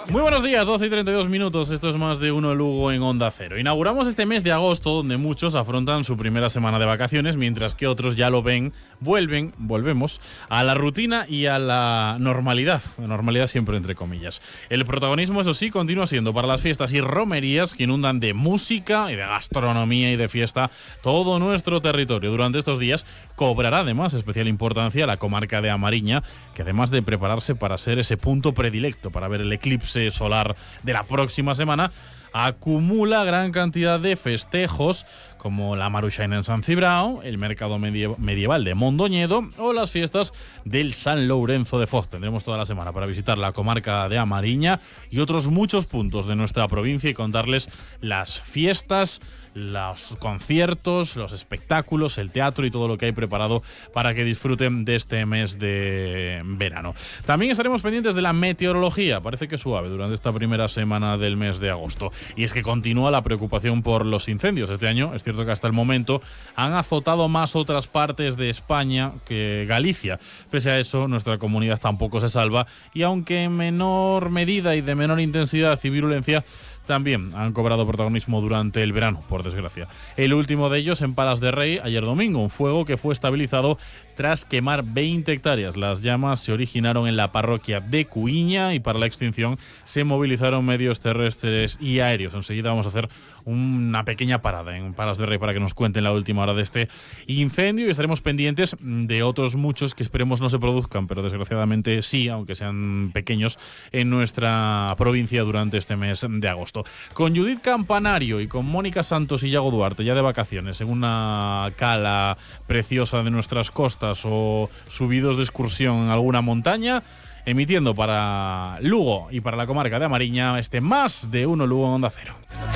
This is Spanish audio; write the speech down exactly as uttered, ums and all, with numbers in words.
Muy buenos días, doce y treinta y dos minutos, esto es Más de Uno Lugo en Onda Cero. Inauguramos este mes de agosto donde muchos afrontan su primera semana de vacaciones, mientras que otros ya lo ven, vuelven, volvemos a la rutina y a la normalidad, normalidad siempre entre comillas. El protagonismo, eso sí, continúa siendo para las fiestas y romerías que inundan de música y de gastronomía y de fiesta todo nuestro territorio. Durante estos días cobrará además especial importancia la comarca de A Mariña, que además de prepararse para ser ese punto predilecto para ver el eclipse solar de la próxima semana, acumula gran cantidad de festejos como la Maruxaina en San Cibrao, el mercado medieval de Mondoñedo o las fiestas del San Lourenzo de Foz. Tendremos toda la semana para visitar la comarca de A Mariña y otros muchos puntos de nuestra provincia y contarles las fiestas, los conciertos, los espectáculos, el teatro y todo lo que hay preparado para que disfruten de este mes de verano. También estaremos pendientes de la meteorología. Parece que suave durante esta primera semana del mes de agosto. Y es que continúa la preocupación por los incendios. Este año es cierto que hasta el momento han azotado más otras partes de España que Galicia. Pese a eso, nuestra comunidad tampoco se salva y aunque en menor medida y de menor intensidad y virulencia, también han cobrado protagonismo durante el verano, por desgracia. El último de ellos en Palas de Rey, ayer domingo, un fuego que fue estabilizado tras quemar veinte hectáreas. Las llamas se originaron en la parroquia de Cuiña y para la extinción se movilizaron medios terrestres y aéreos. Enseguida vamos a hacer una pequeña parada en Palas de Rey para que nos cuenten la última hora de este incendio y estaremos pendientes de otros muchos que esperemos no se produzcan, pero desgraciadamente sí, aunque sean pequeños, en nuestra provincia durante este mes de agosto. Con Judith Campanario y con Mónica Santos y Yago Duarte ya de vacaciones en una cala preciosa de nuestras costas o subidos de excursión en alguna montaña, emitiendo para Lugo y para la comarca de A Mariña este Más de Uno Lugo en Onda Cero.